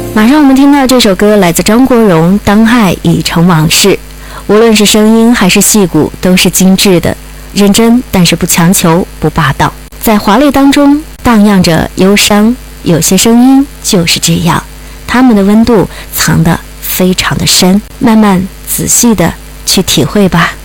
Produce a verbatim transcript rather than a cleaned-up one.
马上我们听到这首歌来自张国荣，《当爱已成往事》。无论是声音还是戏骨，都是精致的，认真但是不强求，不霸道，在华丽当中荡漾着忧伤。有些声音就是这样，它们的温度藏得非常的深，慢慢仔细的去体会吧。